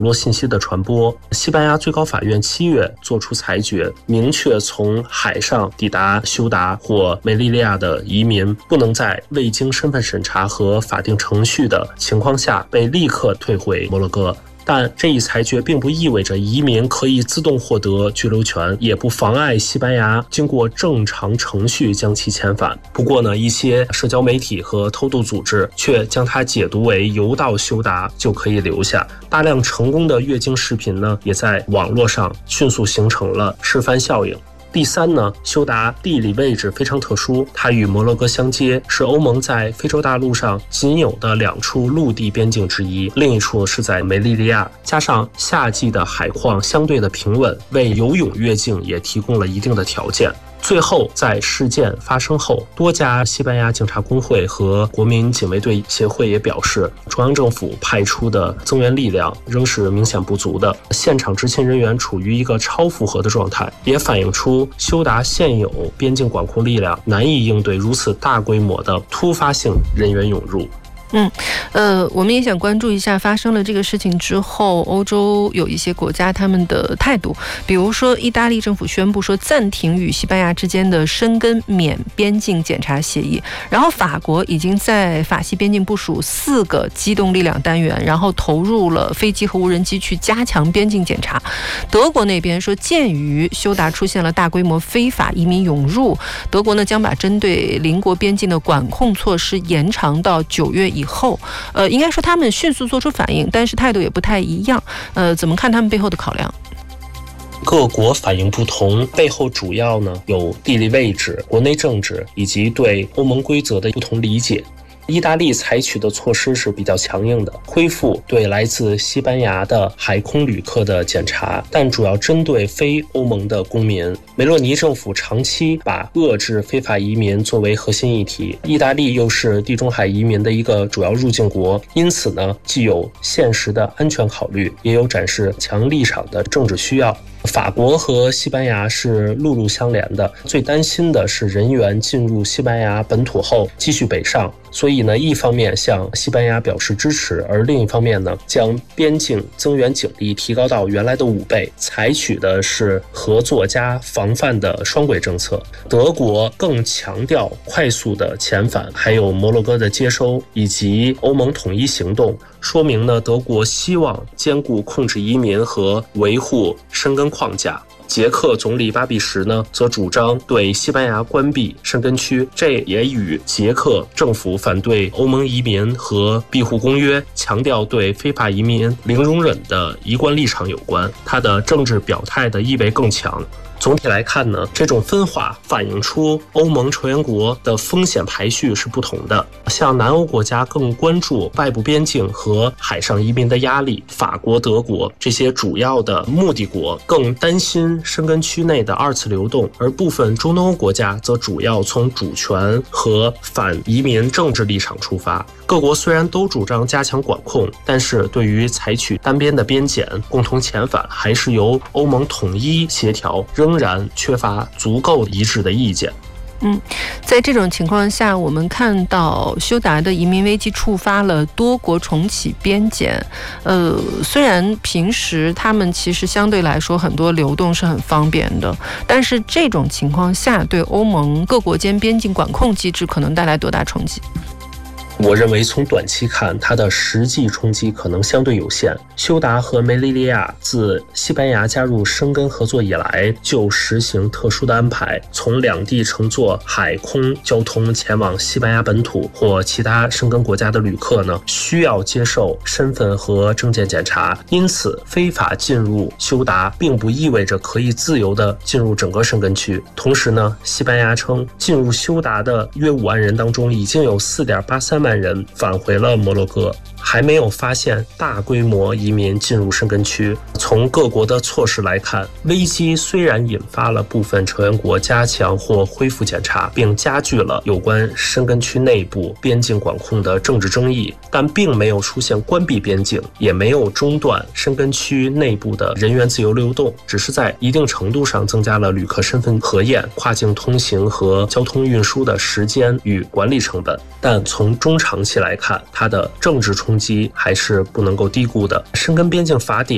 络信息的传播。西班牙最高法院7月作出裁决，明确从海上抵达休达或梅利利亚的移民不能在未经身份审查和法定程序的情况下被立刻退回摩洛哥。但这一裁决并不意味着移民可以自动获得居留权，也不妨碍西班牙经过正常程序将其遣返。不过呢，一些社交媒体和偷渡组织却将它解读为游到休达就可以留下。大量成功的越境视频呢，也在网络上迅速形成了示范效应。第三呢，休达地理位置非常特殊，它与摩洛哥相接，是欧盟在非洲大陆上仅有的2处陆地边境之一，另一处是在梅利利亚。加上夏季的海况相对的平稳，为游泳越境也提供了一定的条件。最后，在事件发生后，多家西班牙警察工会和国民警卫队协会也表示，中央政府派出的增援力量仍是明显不足的，现场执勤人员处于一个超负荷的状态，也反映出休达现有边境管控力量难以应对如此大规模的突发性人员涌入。 我们也想关注一下发生了这个事情之后，欧洲有一些国家他们的态度，比如说意大利政府宣布说暂停与西班牙之间的申根免边境检查协议，然后法国已经在法西边境部署4个机动力量单元，然后投入了飞机和无人机去加强边境检查。德国那边说，鉴于休达出现了大规模非法移民涌入，德国呢将把针对邻国边境的管控措施延长到9月以后。应该说他们迅速做出反应，但是态度也不太一样。怎么看他们背后的考量？ 各国反应不同，背后主要呢有地理位置、国内政治以及对欧盟规则的不同理解。意大利采取的措施是比较强硬的，恢复对来自西班牙的海空旅客的检查，但主要针对非欧盟的公民。梅洛尼政府长期把遏制非法移民作为核心议题，意大利又是地中海移民的一个主要入境国，因此呢，既有现实的安全考虑，也有展示强立场的政治需要。法国和西班牙是陆路相连的，最担心的是人员进入西班牙本土后继续北上，所以呢，一方面向西班牙表示支持，而另一方面呢，将边境增援警力提高到原来的5倍，采取的是合作加防范的双轨政策。德国更强调快速的遣返，还有摩洛哥的接收以及欧盟统一行动，说明呢，德国希望兼顾控制移民和维护申根框架。捷克总理巴比什呢，则主张对西班牙关闭申根区，这也与捷克政府反对欧盟移民和庇护公约，强调对非法移民零容忍的一贯立场有关。他的政治表态的意味更强。总体来看呢，这种分化反映出欧盟成员国的风险排序是不同的。像南欧国家更关注外部边境和海上移民的压力，法国、德国这些主要的目的国更担心申根区内的2次流动，而部分中东欧国家则主要从主权和反移民政治立场出发。各国虽然都主张加强管控，但是对于采取单边的边检、共同遣返，还是由欧盟统一协调，仍然缺乏足够一致的意见。 在这种情况下，我们看到休达的移民危机触发了多国重启边检。虽然平时他们其实相对来说很多流动是很方便的，但是这种情况下对欧盟各国间边境管控机制可能带来多大冲击？ 我认为从短期看，它的实际冲击可能相对有限。休达和梅利利亚自西班牙加入申根合作以来，就实行特殊的安排，从两地乘坐海空交通前往西班牙本土或其他申根国家的旅客呢，需要接受身份和证件检查。因此，非法进入休达并不意味着可以自由地进入整个申根区。同时呢，西班牙称进入休达的约5万人当中，已经有4.83万人返回了摩洛哥，还没有发现大规模移民进入申根区。从各国的措施来看，危机虽然引发了部分成员国加强或恢复检查，并加剧了有关申根区内部边境管控的政治争议，但并没有出现关闭边境，也没有中断申根区内部的人员自由流动，只是在一定程度上增加了旅客身份核验、跨境通行和交通运输的时间与管理成本。但从中长期来看，它的政治冲击还是不能够低估的。申根边境法典